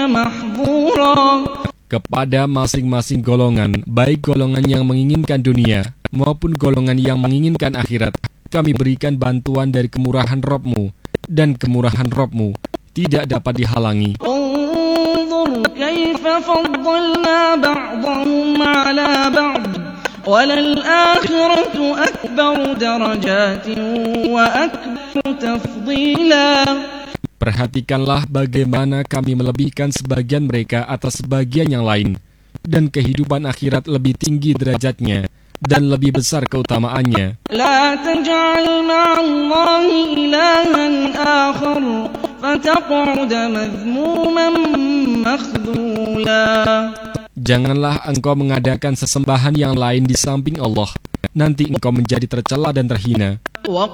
محظورا. Kepada masing-masing golongan, baik golongan yang menginginkan dunia maupun golongan yang menginginkan akhirat, kami berikan bantuan dari kemurahan Rabb-Mu, dan kemurahan Rabb-Mu tidak dapat dihalangi. انظر كيف فضلنا بعضهم على بعض وللآخرة أكبر درجات وأكبر تفضيلا. Perhatikanlah bagaimana kami melebihkan sebagian mereka atas sebagian yang lain, dan kehidupan akhirat lebih tinggi derajatnya dan lebih besar keutamaannya. لا تجعل مع الله إلها آخر فتقعد مذموما مخذولا. Janganlah engkau mengadakan sesembahan yang lain di samping Allah, nanti engkau menjadi tercela dan terhina.